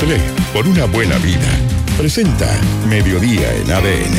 Nestlé, por una buena vida. Presenta Mediodía en ADN.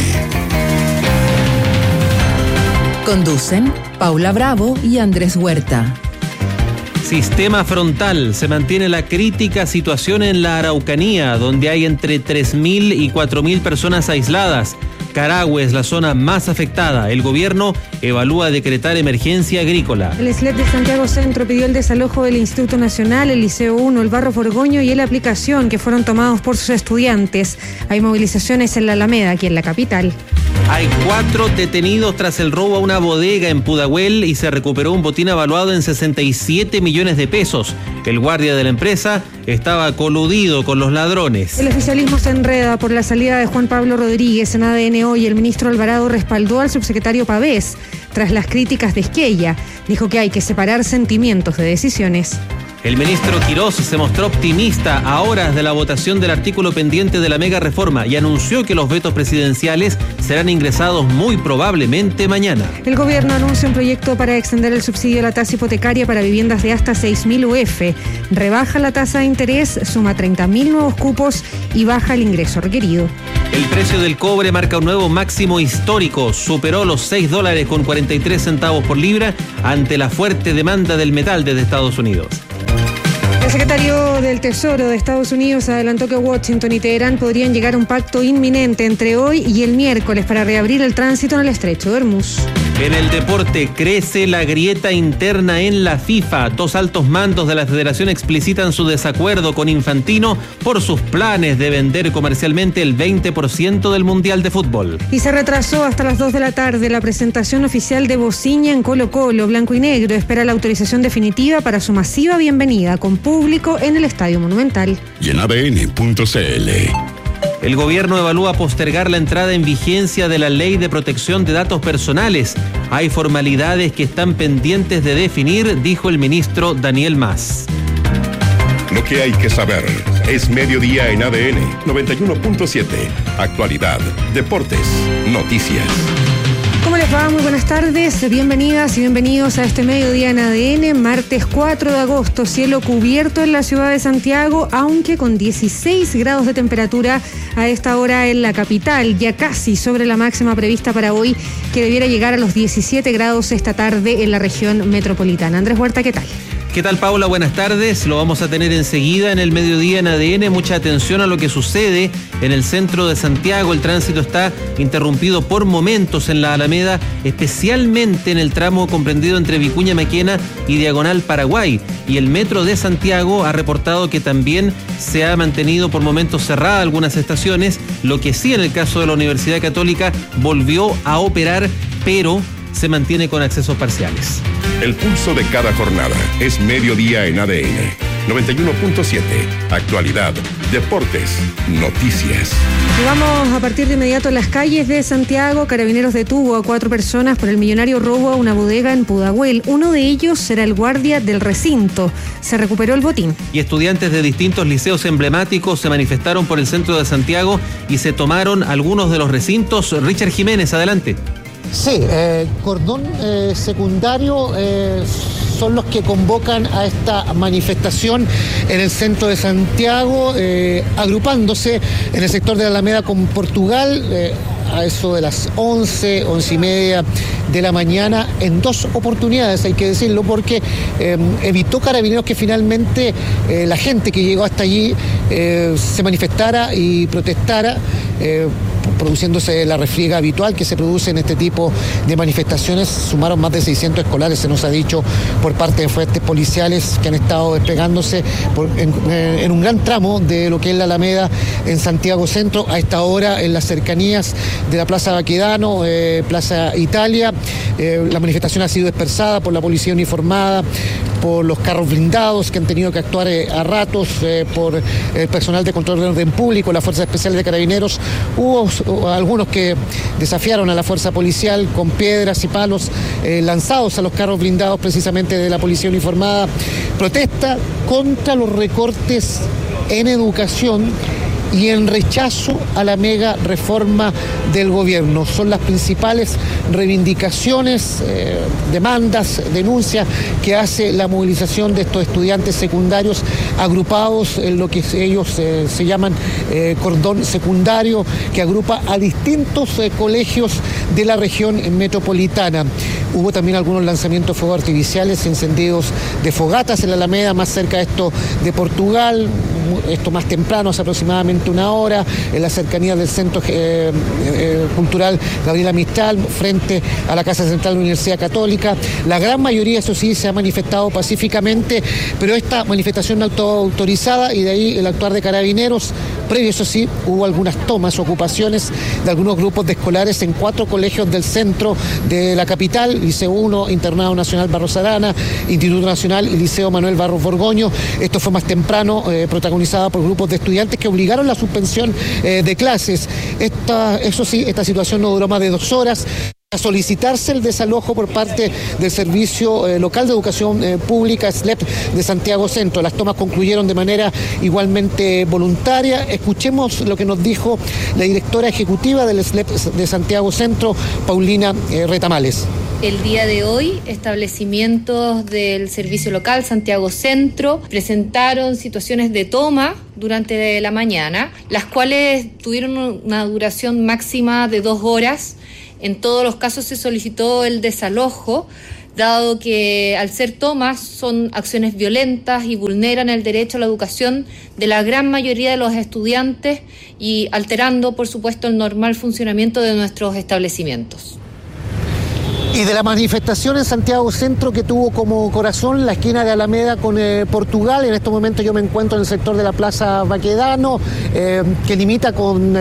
Conducen Paula Bravo y Andrés Huerta. Sistema frontal. Se mantiene la crítica situación en la Araucanía, donde hay entre 3.000 y 4.000 personas aisladas. Carahue es la zona más afectada. El gobierno evalúa decretar emergencia agrícola. El SLEP de Santiago Centro pidió el desalojo del Instituto Nacional, el Liceo 1, el Barro Borgoño y el Aplicación, que fueron tomados por sus estudiantes. Hay movilizaciones en la Alameda, aquí en la capital. Hay 4 detenidos tras el robo a una bodega en Pudahuel y se recuperó un botín avaluado en 67 millones de pesos. El guardia de la empresa estaba coludido con los ladrones. El oficialismo se enreda por la salida de Juan Pablo Rodríguez en ADN hoy. El ministro Alvarado respaldó al subsecretario Pavés tras las críticas de Esquella. Dijo que hay que separar sentimientos de decisiones. El ministro Quirós se mostró optimista a horas de la votación del artículo pendiente de la mega reforma y anunció que los vetos presidenciales serán ingresados muy probablemente mañana. El gobierno anuncia un proyecto para extender el subsidio a la tasa hipotecaria para viviendas de hasta 6.000 UF. Rebaja la tasa de interés, suma 30.000 nuevos cupos y baja el ingreso requerido. El precio del cobre marca un nuevo máximo histórico. Superó los $6.43 por libra ante la fuerte demanda del metal desde Estados Unidos. El secretario del Tesoro de Estados Unidos adelantó que Washington y Teherán podrían llegar a un pacto inminente entre hoy y el miércoles para reabrir el tránsito en el estrecho de Hormuz. En el deporte crece la grieta interna en la FIFA. 2 altos mandos de la federación explicitan su desacuerdo con Infantino por sus planes de vender comercialmente el 20% del Mundial de Fútbol. Y se retrasó hasta las 2 de la tarde la presentación oficial de Bociña en Colo-Colo. Blanco y Negro espera la autorización definitiva para su masiva bienvenida con público en el Estadio Monumental. Y en ADN.cl. El gobierno evalúa postergar la entrada en vigencia de la Ley de Protección de Datos Personales. Hay formalidades que están pendientes de definir, dijo el ministro Daniel Mas. Lo que hay que saber es Mediodía en ADN 91.7. Actualidad, deportes, noticias. ¿Cómo les va? Muy buenas tardes, bienvenidas y bienvenidos a este Mediodía en ADN, martes 4 de agosto, cielo cubierto en la ciudad de Santiago, aunque con 16 grados de temperatura a esta hora en la capital, ya casi sobre la máxima prevista para hoy, que debiera llegar a los 17 grados esta tarde en la región metropolitana. Andrés Huerta, ¿qué tal? ¿Qué tal, Paula? Buenas tardes. Lo vamos a tener enseguida en el Mediodía en ADN. Mucha atención a lo que sucede en el centro de Santiago. El tránsito está interrumpido por momentos en la Alameda, especialmente en el tramo comprendido entre Vicuña Maquena y Diagonal Paraguay. Y el Metro de Santiago ha reportado que también se ha mantenido por momentos cerrada algunas estaciones. Lo que sí, en el caso de la Universidad Católica, volvió a operar, pero se mantiene con accesos parciales. El pulso de cada jornada es Mediodía en ADN 91.7. Actualidad, deportes, noticias. Y vamos a partir de inmediato a las calles de Santiago. Carabineros detuvo a 4 personas por el millonario robo a una bodega en Pudahuel. Uno de ellos será el guardia del recinto. Se recuperó el botín. Y estudiantes de distintos liceos emblemáticos se manifestaron por el centro de Santiago y se tomaron algunos de los recintos. Richard Jiménez, adelante. Sí, cordón secundario son los que convocan a esta manifestación en el centro de Santiago, agrupándose en el sector de la Alameda con Portugal, a eso de las 11:30 de la mañana, en 2 oportunidades, hay que decirlo, porque evitó Carabineros que finalmente la gente que llegó hasta allí se manifestara y protestara, produciéndose la refriega habitual que se produce en este tipo de manifestaciones. Sumaron más de 600 escolares, se nos ha dicho, por parte de fuerzas policiales que han estado desplegándose en un gran tramo de lo que es la Alameda en Santiago Centro, a esta hora en las cercanías de la Plaza Baquedano, Plaza Italia. La manifestación ha sido dispersada por la policía uniformada, por los carros blindados que han tenido que actuar a ratos, por el personal de control de orden público, las fuerzas especiales de Carabineros. Hubo algunos que desafiaron a la fuerza policial con piedras y palos lanzados a los carros blindados precisamente de la policía uniformada. Protesta contra los recortes en educación y en rechazo a la mega reforma del gobierno. Son las principales reivindicaciones, demandas, denuncias que hace la movilización de estos estudiantes secundarios agrupados en lo que ellos se llaman cordón secundario, que agrupa a distintos colegios de la región metropolitana. Hubo también algunos lanzamientos de fuegos artificiales, encendidos de fogatas en la Alameda, más cerca de esto de Portugal, esto más temprano, hace aproximadamente una hora, en la cercanía del Centro Cultural Gabriela Mistral, frente a la Casa Central de la Universidad Católica. La gran mayoría, eso sí, se ha manifestado pacíficamente, pero esta manifestación no autorizada, y de ahí el actuar de Carabineros. Previo, eso sí, hubo algunas tomas, ocupaciones de algunos grupos de escolares en 4 colegios del centro de la capital: Liceo 1, Internado Nacional Barros Arana, Instituto Nacional y Liceo Manuel Barros Borgoño. Esto fue más temprano, protagonizada por grupos de estudiantes que obligaron la suspensión de clases. Eso sí, esta situación no duró más de 2 horas. A solicitarse el desalojo por parte del Servicio Local de Educación Pública, SLEP, de Santiago Centro. Las tomas concluyeron de manera igualmente voluntaria. Escuchemos lo que nos dijo la directora ejecutiva del SLEP de Santiago Centro, Paulina Retamales. El día de hoy, establecimientos del Servicio Local Santiago Centro presentaron situaciones de toma durante la mañana, las cuales tuvieron una duración máxima de 2 horas. En todos los casos se solicitó el desalojo, dado que al ser tomas son acciones violentas y vulneran el derecho a la educación de la gran mayoría de los estudiantes y alterando, por supuesto, el normal funcionamiento de nuestros establecimientos. Y de la manifestación en Santiago Centro, que tuvo como corazón la esquina de Alameda con Portugal. En estos momentos yo me encuentro en el sector de la Plaza Baquedano, que limita con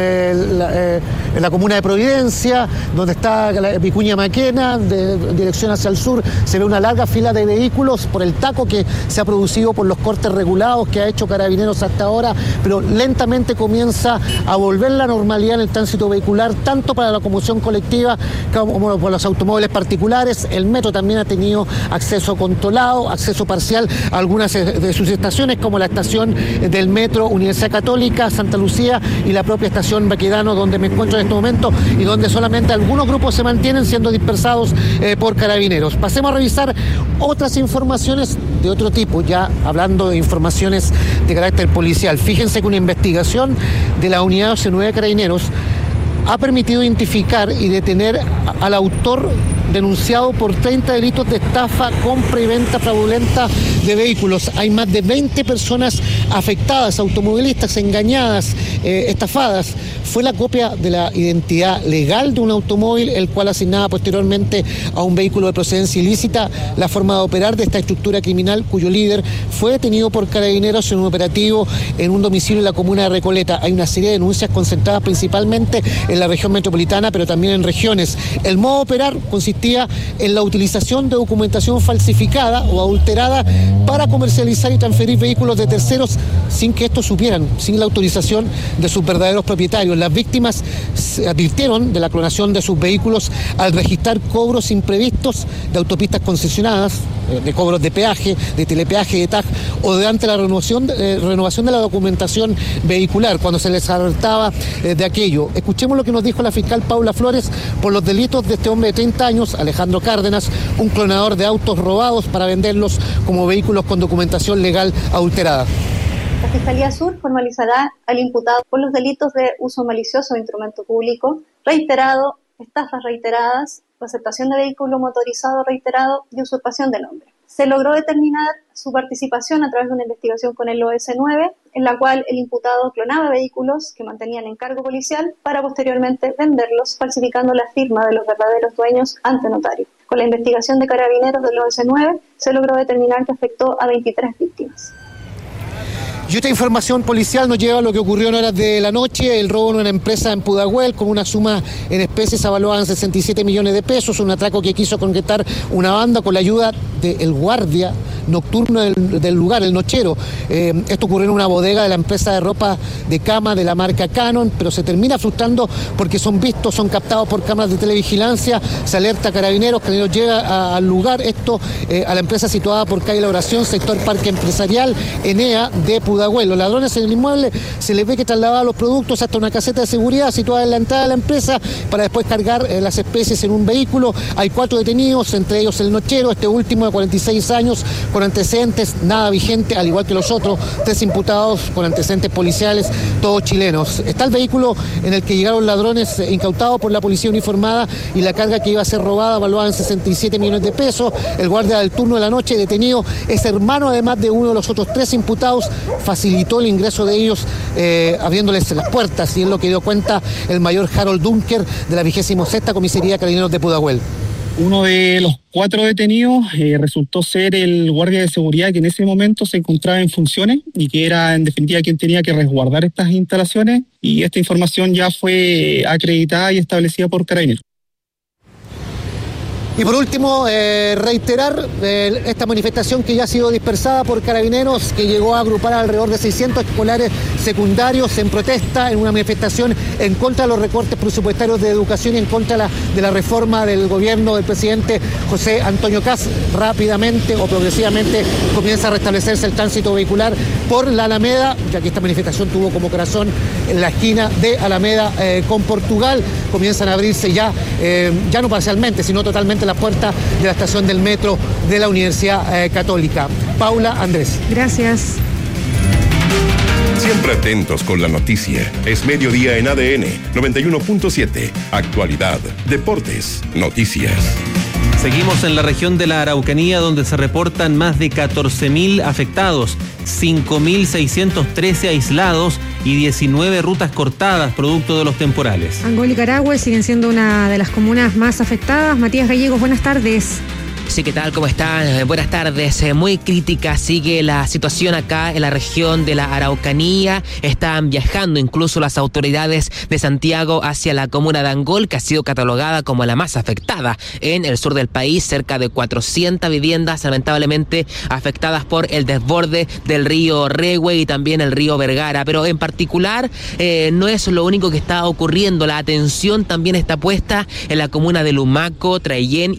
la comuna de Providencia, donde está la Vicuña Maquena, de dirección hacia el sur. Se ve una larga fila de vehículos por el taco que se ha producido por los cortes regulados que ha hecho Carabineros hasta ahora, pero lentamente comienza a volver la normalidad en el tránsito vehicular, tanto para la locomoción colectiva como para los automóviles particulares. El metro también ha tenido acceso controlado, acceso parcial a algunas de sus estaciones, como la estación del metro Universidad Católica, Santa Lucía, y la propia estación Baquedano, donde me encuentro en este momento, y donde solamente algunos grupos se mantienen siendo dispersados por Carabineros. Pasemos a revisar otras informaciones de otro tipo, ya hablando de informaciones de carácter policial. Fíjense que una investigación de la unidad 9 de Carabineros ha permitido identificar y detener al autor denunciado por 30 delitos de estafa, compra y venta fraudulenta de vehículos. Hay más de 20 personas afectadas, automovilistas engañadas, estafadas. Fue la copia de la identidad legal de un automóvil, el cual asignaba posteriormente a un vehículo de procedencia ilícita la forma de operar de esta estructura criminal, cuyo líder fue detenido por Carabineros en un operativo en un domicilio en la comuna de Recoleta. Hay una serie de denuncias concentradas principalmente en la región metropolitana, pero también en regiones. El modo de operar consistía en la utilización de documentación falsificada o adulterada para comercializar y transferir vehículos de terceros sin que estos supieran, sin la autorización de sus verdaderos propietarios. Las víctimas se advirtieron de la clonación de sus vehículos al registrar cobros imprevistos de autopistas concesionadas, de cobros de peaje, de telepeaje, de TAG, o durante la renovación de la documentación vehicular, cuando se les alertaba de aquello. Escuchemos lo que nos dijo la fiscal Paula Flores por los delitos de este hombre de 30 años, Alejandro Cárdenas, un clonador de autos robados para venderlos como vehículos con documentación legal adulterada. La Fiscalía Sur formalizará al imputado por los delitos de uso malicioso de instrumento público, reiterado, estafas reiteradas, receptación de vehículo motorizado reiterado y usurpación de nombre. Se logró determinar su participación a través de una investigación con el OS9, en la cual el imputado clonaba vehículos que mantenían en cargo policial para posteriormente venderlos, falsificando la firma de los verdaderos dueños ante notario. Con la investigación de Carabineros del OS9 se logró determinar que afectó a 23 víctimas. Y esta información policial nos lleva a lo que ocurrió en horas de la noche: el robo en una empresa en Pudahuel con una suma en especies avaluada en 67 millones de pesos, un atraco que quiso concretar una banda con la ayuda del guardia nocturno del lugar, el nochero. Esto ocurrió en una bodega de la empresa de ropa de cama de la marca Canon, pero se termina frustrando porque son captados por cámaras de televigilancia, se alerta a Carabineros llega al lugar, esto a la empresa situada por calle La Oración, sector Parque Empresarial, Enea de Pudahuel. Los ladrones en el inmueble se les ve que trasladaban los productos hasta una caseta de seguridad situada en la entrada de la empresa para después cargar las especies en un vehículo. Hay 4 detenidos, entre ellos el nochero, este último de 46 años, con antecedentes nada vigente, al igual que los otros 3 imputados con antecedentes policiales, todos chilenos. Está el vehículo en el que llegaron ladrones incautados por la policía uniformada y la carga que iba a ser robada valuada en 67 millones de pesos. El guardia del turno de la noche detenido es hermano además de uno de los otros 3 imputados, facilitó el ingreso de ellos abriéndoles las puertas, y es lo que dio cuenta el mayor Harold Dunker de la 26ª Comisaría de Carabineros de Pudahuel. Uno de los 4 detenidos resultó ser el guardia de seguridad que en ese momento se encontraba en funciones y que era en definitiva quien tenía que resguardar estas instalaciones, y esta información ya fue acreditada y establecida por Carabineros. Y por último, reiterar esta manifestación que ya ha sido dispersada por Carabineros, que llegó a agrupar alrededor de 600 escolares secundarios en protesta, en una manifestación en contra de los recortes presupuestarios de educación y en contra de la reforma del gobierno del presidente José Antonio Kast. Rápidamente o progresivamente comienza a restablecerse el tránsito vehicular por la Alameda, ya que esta manifestación tuvo como corazón en la esquina de Alameda con Portugal. Comienzan a abrirse ya no parcialmente, sino totalmente las puertas de la estación del metro de la Universidad Católica. Paula, Andrés. Gracias. Siempre atentos con la noticia. Es mediodía en ADN 91.7. Actualidad, deportes, noticias. Seguimos en la región de la Araucanía, donde se reportan más de 14.000 afectados, 5.613 aislados y 19 rutas cortadas producto de los temporales. Angol y Carahue siguen siendo una de las comunas más afectadas. Matías Gallegos, buenas tardes. Sí, ¿qué tal? ¿Cómo están? Buenas tardes. Muy crítica sigue la situación acá en la región de la Araucanía. Están viajando incluso las autoridades de Santiago hacia la comuna de Angol, que ha sido catalogada como la más afectada en el sur del país. Cerca de 400 viviendas lamentablemente afectadas por el desborde del río Rehue y también el río Vergara. Pero en particular no es lo único que está ocurriendo. La atención también está puesta en la comuna de Lumaco, Traillén